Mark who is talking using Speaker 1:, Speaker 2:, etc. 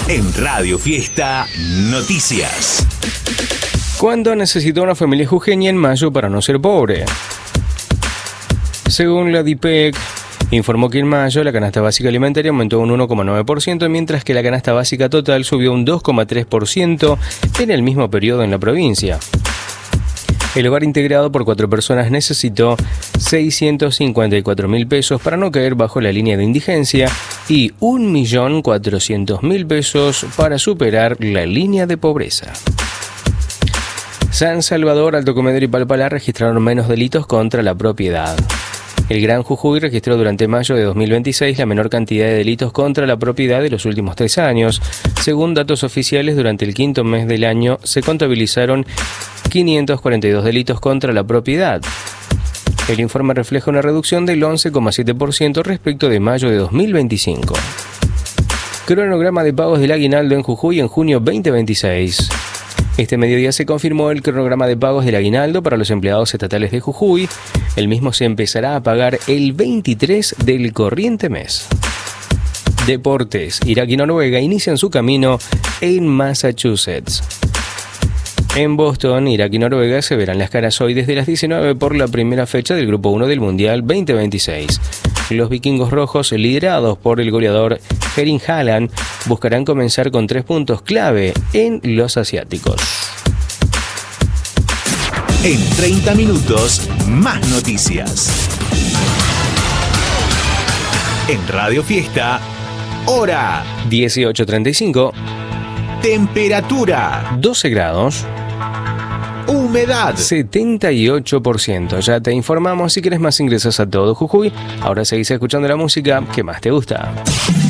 Speaker 1: En Radio Fiesta Noticias.
Speaker 2: ¿Cuánto necesitó una familia jujeña en mayo para no ser pobre? Según la DIPEC, informó que en mayo la canasta básica alimentaria aumentó un 1,9%, mientras que la canasta básica total subió un 2,3% en el mismo periodo en la provincia. El hogar integrado por 4 personas necesitó 654.000 pesos para no caer bajo la línea de indigencia y 1.400.000 pesos para superar la línea de pobreza. San Salvador, Alto Comedero y Palpalá registraron menos delitos contra la propiedad. El Gran Jujuy registró durante mayo de 2026 la menor cantidad de delitos contra la propiedad de los últimos 3 años. Según datos oficiales, durante el quinto mes del año se contabilizaron 542 delitos contra la propiedad. El informe refleja una reducción del 11,7% respecto de mayo de 2025. Cronograma de pagos del aguinaldo en Jujuy en junio 2026. Este mediodía se confirmó el cronograma de pagos del aguinaldo para los empleados estatales de Jujuy. El mismo se empezará a pagar el 23 del corriente mes. Deportes. Irak y Noruega inician su camino en Massachusetts. En Boston, Irak y Noruega se verán las caras hoy desde las 19 por la primera fecha del Grupo 1 del Mundial 2026. Los vikingos rojos, liderados por el goleador Erling Haaland, buscarán comenzar con 3 puntos clave en los asiáticos.
Speaker 1: En 30 minutos, más noticias. En Radio Fiesta, hora
Speaker 2: 18:35.
Speaker 1: Temperatura
Speaker 2: 12 grados.
Speaker 1: Humedad
Speaker 2: 78%. Ya te informamos. Si quieres más, ingresas a Todo Jujuy. Ahora seguís escuchando la música que más te gusta.